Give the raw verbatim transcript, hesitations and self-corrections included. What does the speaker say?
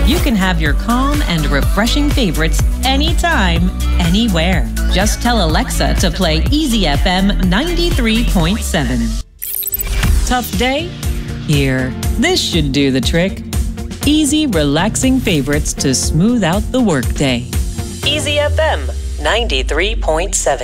You can have your calm and refreshing favorites anytime, anywhere. Just tell Alexa to play Easy F M ninety-three point seven. Tough day? Here. This should do the trick. Easy, relaxing favorites to smooth out the workday. Easy F M ninety-three point seven.